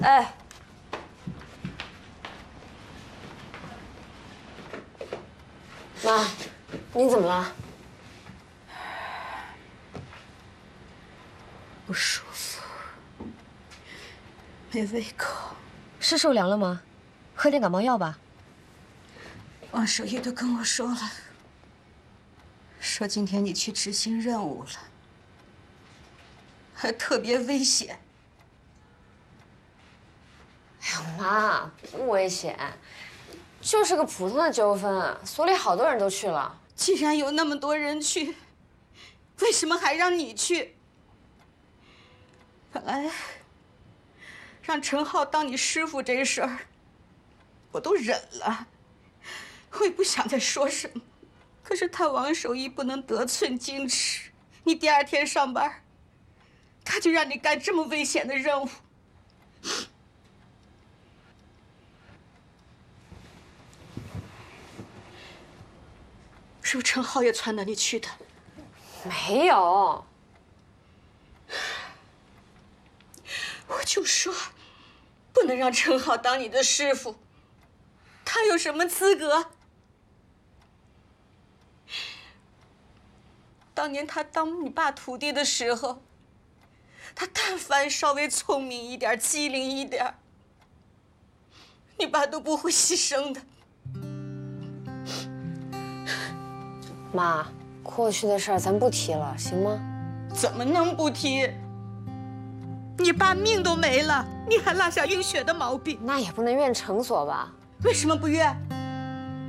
哎，妈，您怎么了？ 不舒服，没胃口。 是受凉了吗？喝点感冒药吧。 王守义都跟我说了，说今天你去执行任务了，还特别危险。 哎呀，妈，不危险，就是个普通的纠纷，所里好多人都去了。 既然有那么多人去，为什么还让你去？本来让陈浩当你师傅这事儿，我都忍了，我也不想再说什么。可是他王守义不能得寸进尺，你第二天上班，他就让你干这么危险的任务。是不是陈浩也撺掇你去的？ 没有。 我就说，不能让陈浩当你的师傅，他有什么资格？当年他当你爸徒弟的时候，他但凡稍微聪明一点、机灵一点，你爸都不会牺牲的。 妈，过去的事儿咱不提了，行吗？ 怎么能不提？你爸命都没了，你还落下晕血的毛病？ 那也不能怨惩所吧？ 为什么不怨？